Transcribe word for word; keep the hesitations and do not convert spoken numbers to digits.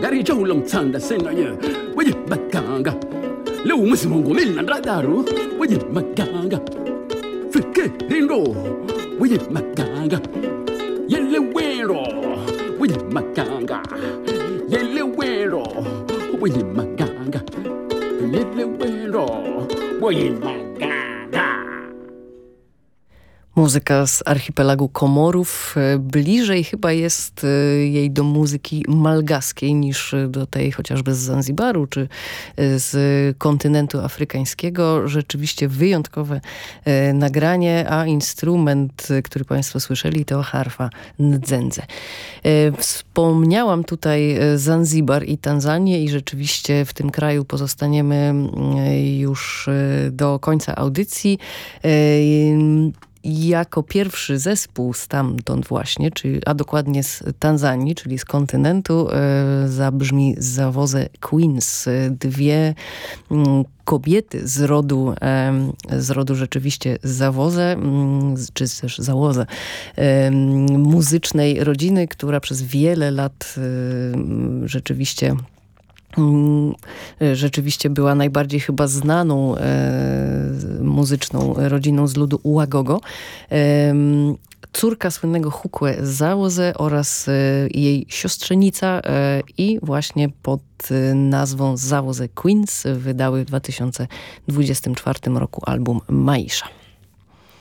Dari jauh long tanda senaya. Wajib baganga. Lu mesti mongomil nan radaru. Wajib baganga. Fikir rindo. Wajib baganga. Yelle wero. Wajib baganga. Yelle wero. Wajib baganga. Yelle wero. Wajib baganga. Muzyka z archipelagu Komorów. Bliżej chyba jest jej do muzyki malgaskiej niż do tej chociażby z Zanzibaru czy z kontynentu afrykańskiego. Rzeczywiście wyjątkowe nagranie, a instrument, który Państwo słyszeli, to harfa ndzendze. Wspomniałam tutaj Zanzibar i Tanzanię i rzeczywiście w tym kraju pozostaniemy już do końca audycji. Jako pierwszy zespół stamtąd właśnie, czyli, a dokładnie z Tanzanii, czyli z kontynentu, e, zabrzmi Zawozę Queens. Dwie m, kobiety z rodu, e, z rodu rzeczywiście Zawozę, m, czy też Załozę, e, muzycznej rodziny, która przez wiele lat e, rzeczywiście rzeczywiście była najbardziej chyba znaną e, muzyczną rodziną z ludu Uagogo. E, córka słynnego Hukwe Zawozę oraz e, jej siostrzenica e, i właśnie pod e, nazwą Zawozę Queens wydały w dwa tysiące dwudziestym czwartym roku album Maisha.